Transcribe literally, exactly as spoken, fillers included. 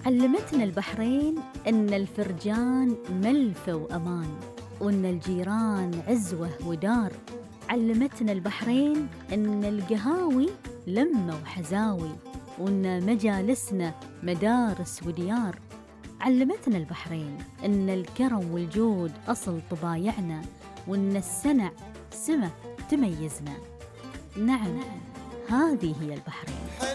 علمتنا البحرين إن الفرجان ملفة وأمان، وإن الجيران عزوة ودار. علمتنا البحرين إن القهاوي لمة وحزاوي، وإن مجالسنا مدارس وديار. علمتنا البحرين إن الكرم والجود أصل طبايعنا، وإن السنع سمة تميزنا. نعم، هذه هي البحرين.